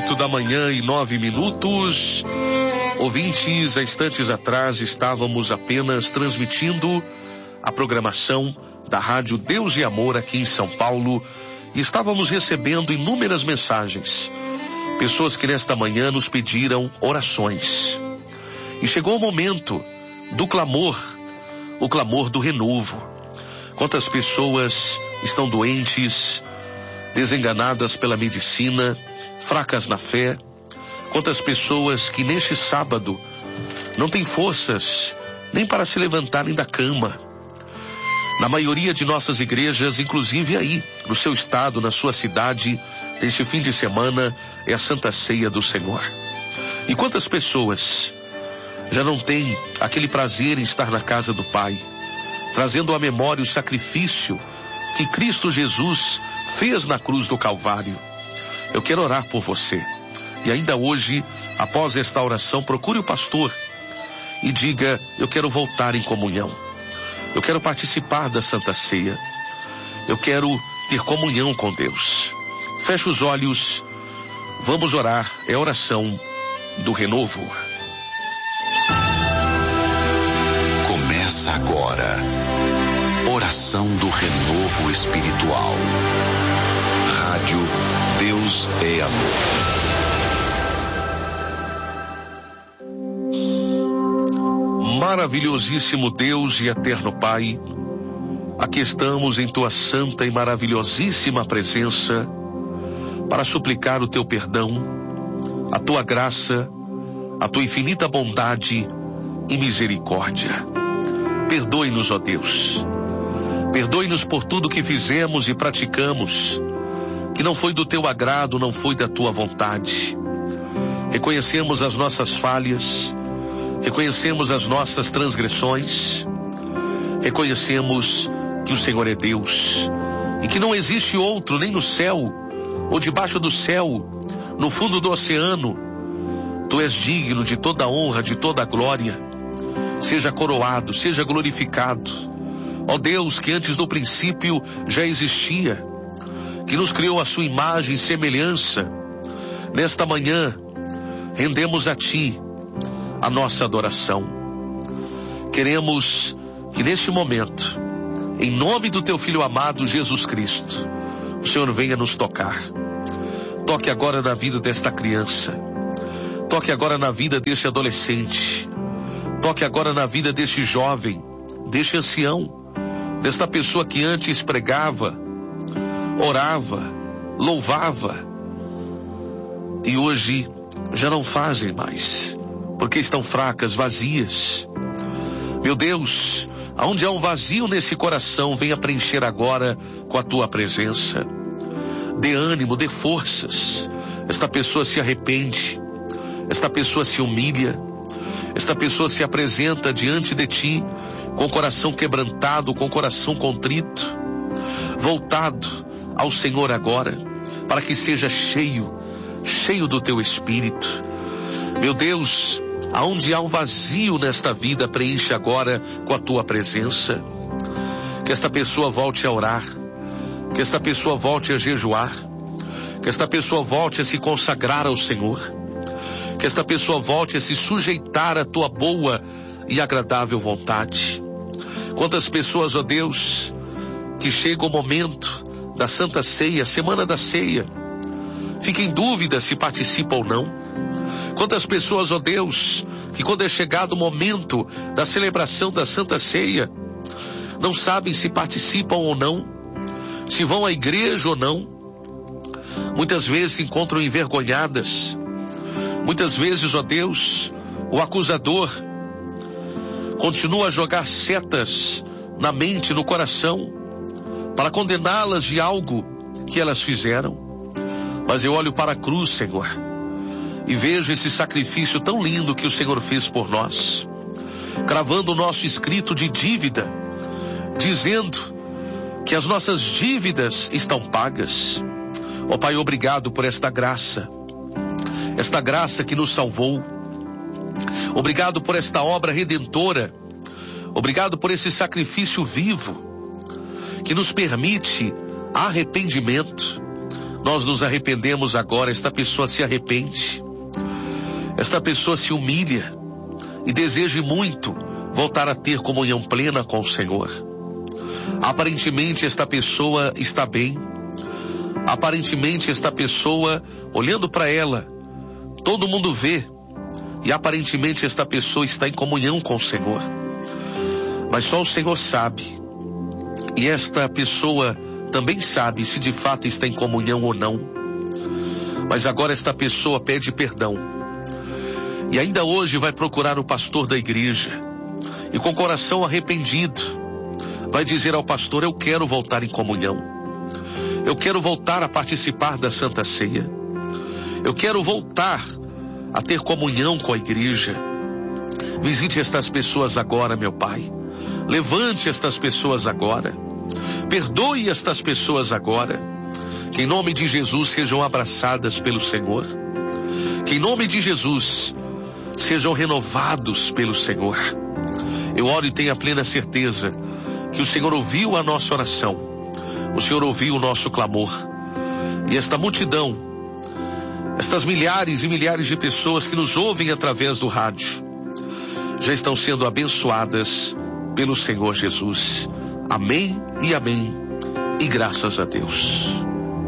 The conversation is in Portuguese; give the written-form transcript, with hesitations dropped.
8h09. Ouvintes, há instantes atrás estávamos apenas transmitindo a programação da Rádio Deus e Amor aqui em São Paulo e estávamos recebendo inúmeras mensagens. Pessoas que nesta manhã nos pediram orações. E chegou o momento do clamor, o clamor do renovo. Quantas pessoas estão doentes, desenganadas pela medicina, fracas na fé. Quantas pessoas que neste sábado não têm forças nem para se levantarem da cama. Na maioria de nossas igrejas, inclusive aí, no seu estado, na sua cidade, neste fim de semana, é a Santa Ceia do Senhor. E quantas pessoas já não têm aquele prazer em estar na casa do Pai, trazendo à memória o sacrifício que Cristo Jesus fez na cruz do Calvário. Eu quero orar por você. E ainda hoje, após esta oração, procure o pastor e diga: eu quero voltar em comunhão. Eu quero participar da Santa Ceia. Eu quero ter comunhão com Deus. Feche os olhos. Vamos orar. É a oração do renovo. Começa agora. Oração do renovo espiritual. Rádio Deus é Amor. Maravilhosíssimo Deus e eterno Pai, aqui estamos em tua santa e maravilhosíssima presença para suplicar o teu perdão, a tua graça, a tua infinita bondade e misericórdia. Perdoe-nos, ó Deus. Perdoe-nos por tudo que fizemos e praticamos, que não foi do teu agrado, não foi da tua vontade. Reconhecemos as nossas falhas, reconhecemos as nossas transgressões, reconhecemos que o Senhor é Deus e que não existe outro, nem no céu ou debaixo do céu, no fundo do oceano. Tu és digno de toda honra, de toda glória. Seja coroado, seja glorificado. Ó Deus, que antes do princípio já existia, que nos criou a sua imagem e semelhança. Nesta manhã, rendemos a Ti a nossa adoração. Queremos que neste momento, em nome do Teu Filho amado Jesus Cristo, o Senhor venha nos tocar. Toque agora na vida desta criança. Toque agora na vida deste adolescente. Toque agora na vida deste jovem, deste ancião, desta pessoa que antes pregava, orava, louvava e hoje já não fazem mais, porque estão fracas, vazias. Meu Deus, aonde há um vazio nesse coração, venha preencher agora com a tua presença. Dê ânimo, dê forças. Esta pessoa se arrepende, esta pessoa se humilha, esta pessoa se apresenta diante de ti com o coração quebrantado, com o coração contrito, voltado ao Senhor agora, para que seja cheio do teu Espírito. Meu Deus, aonde há um vazio nesta vida, preenche agora com a tua presença. Que esta pessoa volte a orar, que esta pessoa volte a jejuar, que esta pessoa volte a se consagrar ao Senhor, que esta pessoa volte a se sujeitar à tua boa e agradável vontade. Quantas pessoas, ó Deus, que chega o momento da Santa Ceia, Semana da Ceia, fica em dúvida se participa ou não. Quantas pessoas, ó Deus, que quando é chegado o momento da celebração da Santa Ceia, não sabem se participam ou não, se vão à igreja ou não. Muitas vezes se encontram envergonhadas. Muitas vezes, ó Deus, o acusador continua a jogar setas na mente, no coração, para condená-las de algo que elas fizeram. Mas eu olho para a cruz, Senhor, e vejo esse sacrifício tão lindo que o Senhor fez por nós, cravando o nosso escrito de dívida, dizendo que as nossas dívidas estão pagas. Ó Pai, obrigado por esta graça que nos salvou. Obrigado por esta obra redentora. Obrigado por esse sacrifício vivo que nos permite arrependimento, nós nos arrependemos agora. Esta pessoa se arrepende, esta pessoa se humilha e deseja muito voltar a ter comunhão plena com o Senhor. Aparentemente esta pessoa está bem, aparentemente esta pessoa, olhando para ela, todo mundo vê, e aparentemente esta pessoa está em comunhão com o Senhor, mas só o Senhor sabe, e esta pessoa também sabe se de fato está em comunhão ou não. Mas agora esta pessoa pede perdão, e ainda hoje vai procurar o pastor da igreja, e com o coração arrependido, vai dizer ao pastor: eu quero voltar em comunhão, eu quero voltar a participar da Santa Ceia, eu quero voltar a ter comunhão com a igreja. Visite estas pessoas agora, meu Pai. Levante estas pessoas agora. Perdoe estas pessoas agora. Que em nome de Jesus sejam abraçadas pelo Senhor. Que em nome de Jesus sejam renovados pelo Senhor. Eu oro e tenho a plena certeza que o Senhor ouviu a nossa oração. O Senhor ouviu o nosso clamor. E esta multidão, estas milhares e milhares de pessoas que nos ouvem através do rádio, já estão sendo abençoadas pelo Senhor Jesus. Amém e amém. E graças a Deus.